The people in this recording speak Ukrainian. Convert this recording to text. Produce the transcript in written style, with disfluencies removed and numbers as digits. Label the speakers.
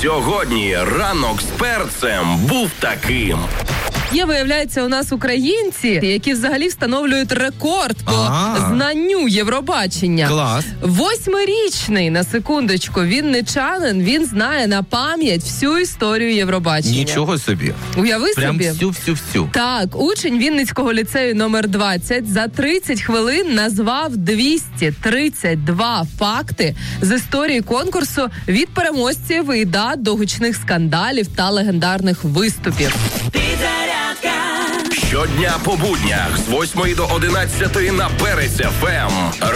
Speaker 1: Сьогодні ранок з перцем був таким.
Speaker 2: Є, виявляється, у нас українці, які взагалі встановлюють рекорд по знанню Євробачення.
Speaker 3: Клас.
Speaker 2: 8-річний, на секундочку, вінничанин, він знає на пам'ять всю історію Євробачення.
Speaker 3: Нічого собі.
Speaker 2: Уяви
Speaker 3: прям
Speaker 2: собі.
Speaker 3: всю.
Speaker 2: Так, учень Вінницького ліцею номер 20 за 30 хвилин назвав 232 факти з історії конкурсу від переможців і дат до гучних скандалів та легендарних виступів.
Speaker 1: Щодня по буднях з 8 до 11 на Перець ФМ.